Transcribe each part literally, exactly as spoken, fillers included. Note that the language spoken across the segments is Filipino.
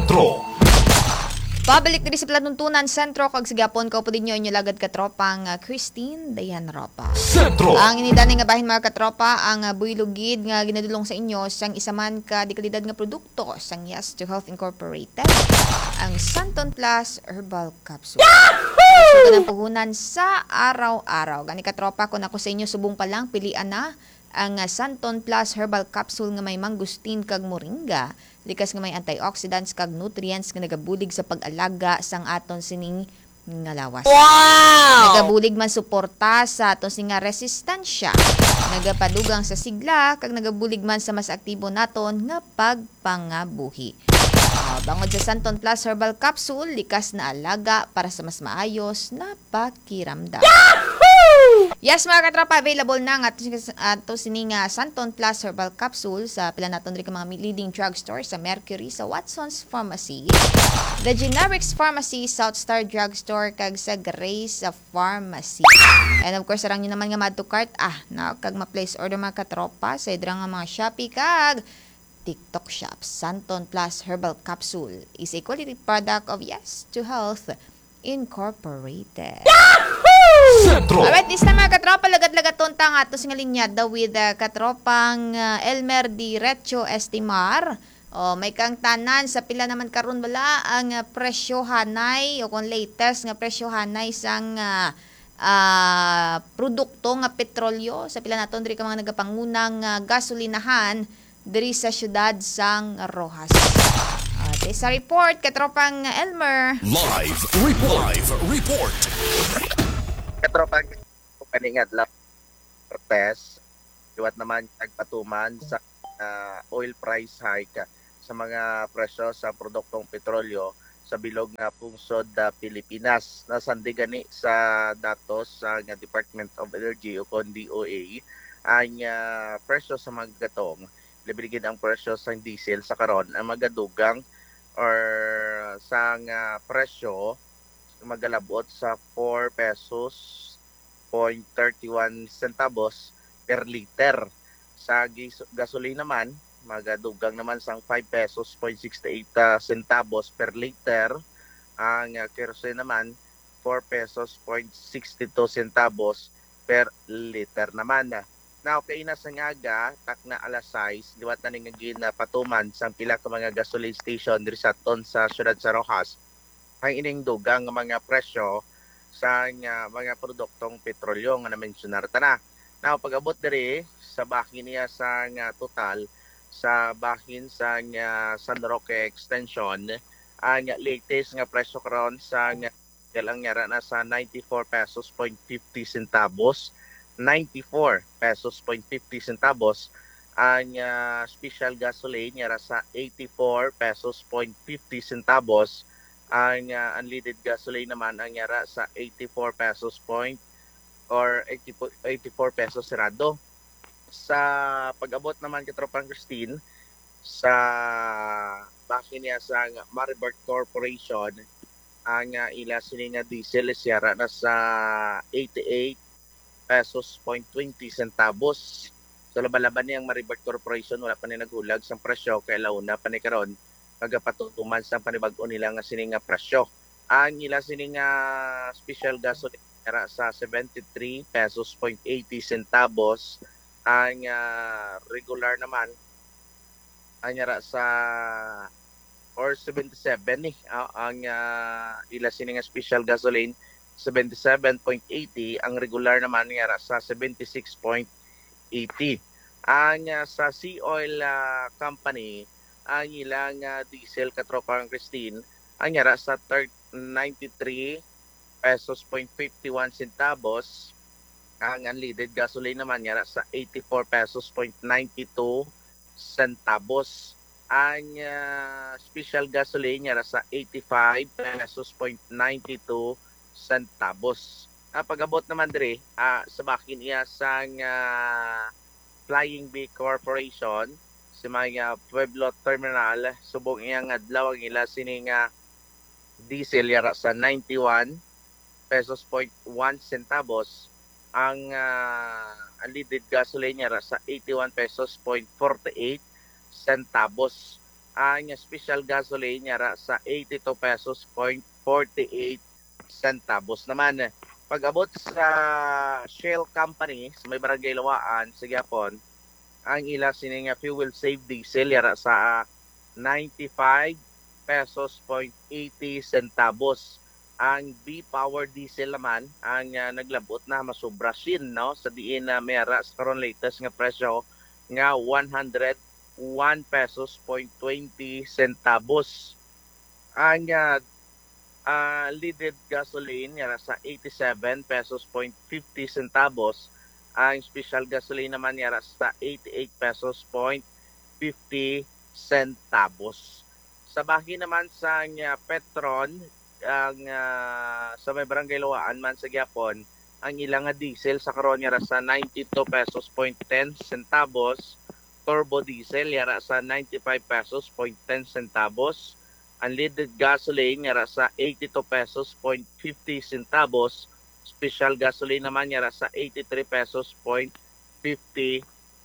Sentro. Pabalik diri sa Planuntunan Sentro kag sigapon ko po din nyo inyo lagad katropang uh, Christine Dayan Ropa. Sentro. Ang inidani nga bahin mga katropa ang uh, buylugid nga ginadulong sa inyo sang isa man ka di kalidad nga produkto sang Yes to Health Incorporated, ang Santon Plus Herbal Capsule. So kanang puhunan sa araw-araw. Gani katropa ko nako sa inyo subong pa lang pilian na ang uh, Santon Plus Herbal Capsule nga may mangustin kag moringa, likas nga may antioxidants kag nutrients nga nagabulig sa pag-alaga sang aton sining nga lawas. Wow! Nagabulig man suporta sa aton sining nga resistensya, nagapadugang sa sigla kag nagabulig man sa mas aktibo naton nga pagpangabuhi. Uh, bangod sa Santon Plus Herbal Capsule, likas na alaga para sa mas maayos na pakiramdam. Yes mga katropa, available na nga ato sining uh, Santon Plus Herbal Capsule sa pila naton rin mga leading drugstore sa Mercury, sa Watson's Pharmacy, The Generics Pharmacy, South Star Drugstore kag sa Grace Pharmacy. And of course, sarang nyo naman nga madto cart ah, na kag ma-place order mga katropa sa idra nga mga Shopee kag TikTok shops. Santon Plus Herbal Capsule is a quality product of Yes to Health Incorporated. Sentro. Alright, this time mga katropa, lagat-lagat tontang ato singa linyada with uh, katropang uh, Elmer Diretso Estimar. O, may kang tanan sa pila naman karon wala ang uh, presyo hanay o kung latest nga presyo hanay sang uh, uh, produkto nga petrolyo sa pila naton diri ka mga nagapangunang uh, gasolinahan diri sa syudad sang Rojas. Uh, sa report katropang uh, Elmer. Live report. Live report. Katropang kaningat lang test iwat naman nagpatuman sa uh, oil price hike sa mga presyo sa produktong petrolyo sa bilog nga pungsod da Pilipinas. Nasandi gani sa datos sa uh, Department of Energy o kon D O A ang uh, presyo sa mga gatong librigid ang presyo sa diesel sa karon ang magadugang or sa uh, presyo magalabot sa four pesos point thirty-one centavos per liter. Sa gasolina naman, magadugang naman sang five pesos point sixty-eight centavos per liter. Ang uh, kerosene naman, four pesos point sixty-two centavos per liter naman. Now, kay na sa ngaga, tak na alas sais, liwat na ningagin na patuman sang pila ka mga gasoline station diri sa ton sa syudad sa Rojas. Ang ining dugang mga presyo sa uh, mga produktong petrolyo nga na-mentionar ta na. Now, pag-abot diri sa bahin niya sa uh, total, sa bahin sa uh, San Roque Extension, ang uh, latest nga presyo karon sa uh, ang yara na sa ninety-four pesos point fifty centavos, ninety-four pesos point fifty centavos. Ang uh, special gasoline yara sa eighty-four pesos point fifty centavos. Ang uh, unleaded gasoline naman ang yara sa eighty-four pesos point or eighty-four pesos serado. Sa pag-abot naman katropang Christine sa bakin niya sa Maribert Corporation, ang uh, ila sini nga diesel is yara na sa eighty-eight pesos point twenty centavos. So laban-laban niyang Maribert Corporation wala pa ni naghulag sa presyo kay launa pa ni karon magapatutuman sa panibag-o nila nga sining nga presyo. Ang ila sining nga special gasoline era sa seventy-three pesos point eighty centavos. Ang uh, regular naman ang era sa or seventy-seven eh. Uh, ang uh, ila sining nga special gasoline seventy-seven point eighty, ang regular naman era sa seventy-six point eighty. Ang uh, sa Sea Oil uh, Company ang ilang uh, diesel katropang Christine ang yara sa ninety-three pesos point fifty-one centavos. Ang unleaded gasoline naman yara sa eighty-four pesos point ninety-two centavos. Ang uh, special gasoline yara sa eighty-five pesos point ninety-two centavos. Uh, pag-abot naman dire uh, sa bakin iya sang uh, Flying Bee Corporation si mga Pueblo Terminal, subong iyang adlaw ang ila sining uh, diesel yara sa ninety-one pesos point one centavos. Ang uh, unleaded gasoline yara sa eighty-one pesos point forty-eight centavos. ang special gasoline yara sa eighty-two pesos point forty-eight centavos naman. Pag-abot sa Shell Company sa may barangay Lawaan sa Gyapon, ang ila sining fuel save diesel yara sa ninety-five pesos point eighty centavos. Ang B-Power diesel naman ang uh, naglabot na masobra sin no sa diin na uh, mera sa karon latest nga presyo nga one hundred one pesos point twenty centavos. Ang uh, uh, leaded gasoline yara sa eighty-seven pesos point fifty centavos. Ang special gasoline naman yara sa eighty-eight pesos point fifty centavos. Sa bahin naman sa uh, Petron, ang uh, sa may barangay Lawaan man sa Gyapon, ang ilang nga diesel sa karon yara sa ninety-two pesos point ten centavos, turbo diesel yara sa ninety-five pesos point ten centavos, unleaded gasoline yara sa eighty-two pesos point fifty centavos, special gasoline naman yara sa eighty-three pesos point fifty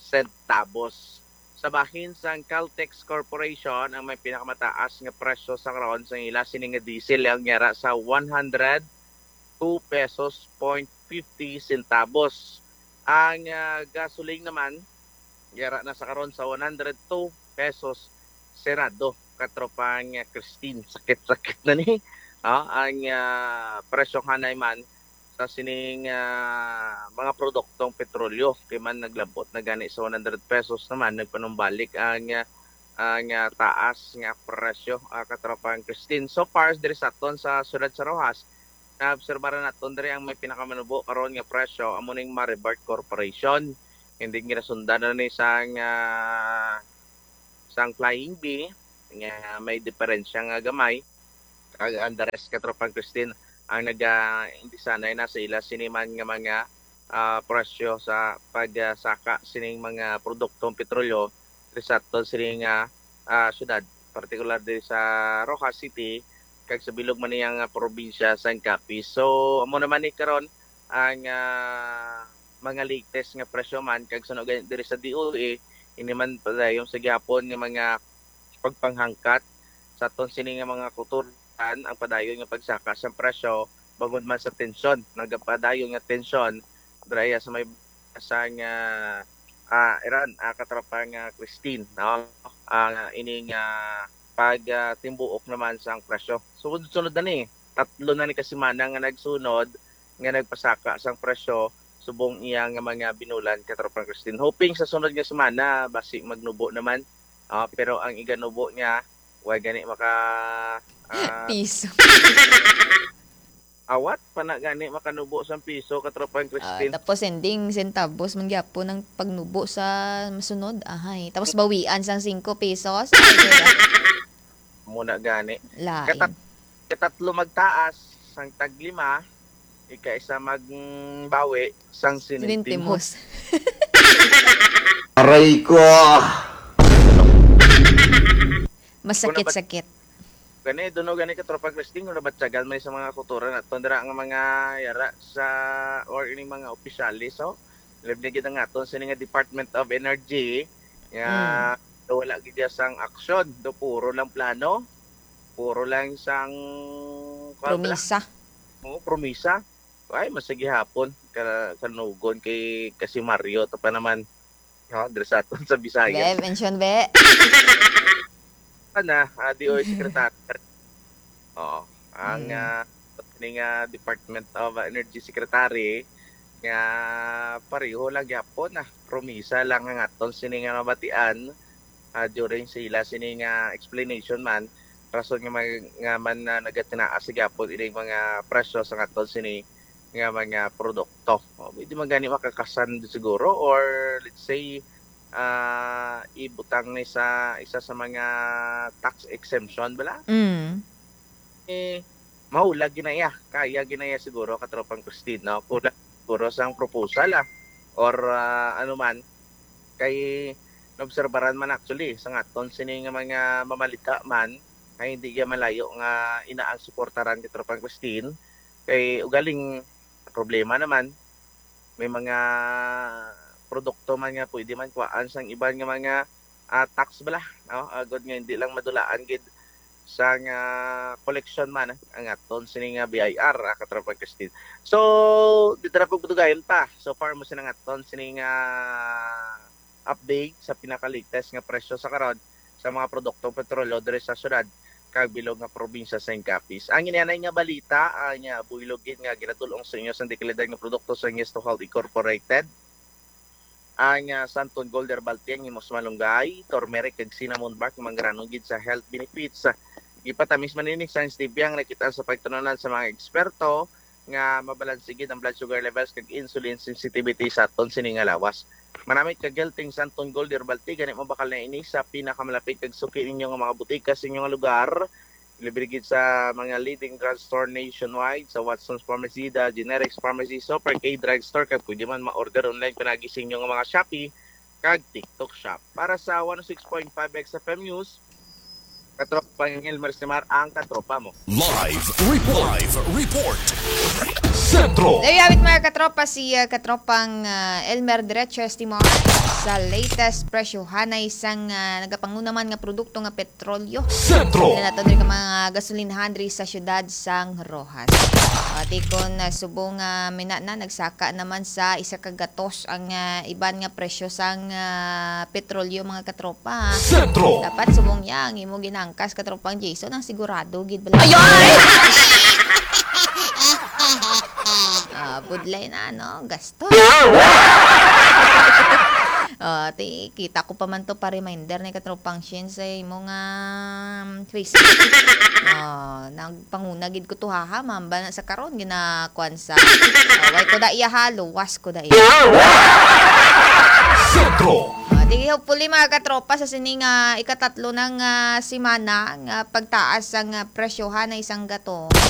centavos. Sa bahin sa Caltex Corporation, ang may pinakamataas nga presyo sa karon sa ila sining nga diesel ang yara sa one hundred two pesos point fifty centavos. Ang uh, gasoline naman yara na sa karon sa one hundred two pesos serado. Katropang uh, Christine, sakit-sakit na ni. Uh, ang uh, presyo hanay man sa sining uh, mga produktong petrolyo kay man naglabot na gani sa one hundred pesos naman nagpanumbalik ang uh, ang uh, taas nga presyo uh, katropang Christine. So far diri sa aton sa siyudad sa Rojas, naobserbahan naton diri ang may pinakamanubo karon nga presyo amo ning Maribart Corporation. Hindi ginasundan na ni sang uh, sang Flying B nga may diferensya nga gamay. Ang Andares katropang Christine ang nag-indisanay na sa ila siniman nga mga uh, presyo sa pagsaka uh, sining mga produktong petrolyo sa aton sining uh, uh, syudad, particular din sa Rojas City kag sa bilog man niyang uh, probinsya sa Capiz. So amo naman ni karon ang uh, mga latest nga presyo man kag sunog diri sa D O A ini man padayon sa gyapon nga mga pagpanghangkat sa aton sining nga mga kultura ang padayon nga pagsaka sa presyo bangod man sa tensyon, nagapadayon nga tensyon draya sa may sa nga uh, Iran uh, katrapang uh, Christine no ang uh, ining uh, pag uh, timbuok naman sa presyo. Sunod-sunod na ni tatlo na ni kasimana nga nagsunod nga nagpasaka sang presyo subong iya nga mga binulan katrapang Christine. Hoping sa sunod nga semana basi magnubo naman uh, pero ang iganubo niya way gani maka uh, Piso. awat pa na gani makanubo sa piso katropang Ah, Christine. tapos ending centavos man gyapon ng pagnubo sa masunod. Ahay. Tapos bawian sang five pesos. Muna gani. Lain. Katat katatlo magtaas sang taglima ika isa magbawi sang sinintimos. Sinintimos. Aray ko! Masakit-sakit. Gani duno gani katropang Christine kung nabatsagan man sa mga kultura na tondra nga mga yara sa or ini mga opisyalis so labi gid nga aton sa nga Department of Energy nga mm. wala gid sang aksyon do puro lang plano puro lang sang Promisa. mo promisa ay masigi hapon ka kanugon kay kasi Mario to pa naman ha dire sa aton sa Bisaya. Be, mention be. Na uh, D O A Secretary. Oo. Ang Hmm. uh, nga Department of Energy Secretary nga pareho lang gyapon na promisa lang ang aton sini nga mabatian uh, during sila sini nga explanation man rason nga, mag, nga man na uh, nagatinaas sa gyapon ining mga presyo sa aton sini nga mga produkto. Oh, hindi man gani makakasan siguro or let's say uh, ibutang ni sa isa sa mga tax exemption bala Mm. eh maula ginaya kaya ginaya siguro katropang Christine no kulang siguro sang proposal ah or uh, ano man kay nobserbaran man actually sa aton sini nga mga mamalita man kay hindi ga malayo nga inaang suportaran katropang Christine kay ugaling problema naman may mga produkto man nga pwede man kuhaan sang iban nga mga ah, tax bala, no? Ah, good nga hindi lang madulaan gid sa nga collection man ah, ang aton sini nga B I R ah, katropa Christine. So dito na pagbutugayon pa. So far mo sini nga aton sini nga update sa pinaka-latest nga presyo sa karon sa mga produktong petrolyo diri sa syudad kag bilog nga probinsya sa Incapis. Ang inanay nga balita ang nga builogin nga ginatulong sa inyo sa dekalidad nga produkto sa Ingesto Health Incorporated. Ang uh, Santon Gold Herbal Tea nga mas malunggay, turmeric kag cinnamon bark mangranong gid sa health benefits. Ipatamis man ini sa stevia nga nakita sa pagtunanan sa mga eksperto nga mabalanse gid ang blood sugar levels kag insulin sensitivity sa aton sini nga lawas. Manamit kag gelting Santon Gold Herbal Tea gani mo bakal na ini sa pinakamalapit kag suki ninyo nga mga butika sa inyong lugar. Libre gid sa mga leading drugstore nationwide sa Watson's Pharmacy, The Generics Pharmacy, Super K Drugstore kag pwede man ma-order online kung nagising nyo nga mga Shopee kag TikTok Shop. Para sa one oh six point five X F M News, katropa ng Elmer Simar ang katropa mo. Live report. Live report. Sentro. There you have it mga katropa, si uh, katropang uh, Elmer Diretso Estimar sa latest presyohan na isang uh, nagapangunaman nga produkto nga petrolyo. Sentro. Kaya nato ka mga gasolinhan diri sa syudad sang Rojas. Uh, tikon uh, subong uh, mina na nagsaka naman sa isa ka gatos ang uh, iban nga presyo sang uh, petrolyo mga katropa. Sentro. Dapat subong niya ang imo ginangkas katropang Jason ang sigurado gid bala. Ayoy! Ah, budlay na ano, gasto. Uh, ti, kita ko pa man to pa reminder ni katropang Shin sa imo nga um, Facebook. Uh, nagpanguna gid ko to haha mamba na sa karon ginakuan sa uh, way ko da iya halo was ko da iya. Sentro. Uh, di hopefully mga katropa sa sining uh, ikatatlo ng uh, simana nga pagtaas ang uh, presyohan na isang gato.